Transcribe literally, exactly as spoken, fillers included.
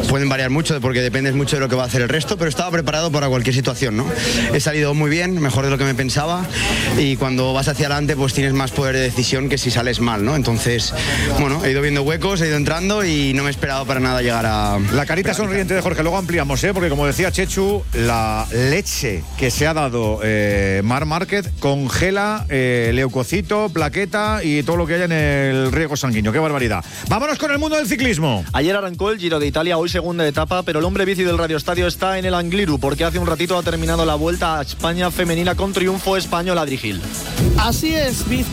pueden variar mucho porque dependes mucho de lo que va a hacer el resto, pero estaba preparado para cualquier situación, ¿no? He salido muy bien, mejor de lo que me pensaba, y cuando vas hacia adelante pues tienes más poder de decisión que si sales mal, ¿no? Entonces, bueno, he ido viendo huecos, he ido entrando y no me he esperado para nada llegar a... La carita sonriente de Jorge, luego ampliamos, ¿eh? Porque como decía Chechu, la leche que se ha dado eh, Marc Márquez congela eh, leucocito, plaqueta y todo lo que haya en el riego sanguíneo. ¡Qué barbaridad! Vámonos con el mundo del ciclismo. Ayer arrancó el Giro de Italia, hoy segunda etapa, pero el hombre bici del Radio Estadio está en el Angliru porque hace un ratito ha terminado la Vuelta a España femenina con triunfo español. Adri Gil. Así es,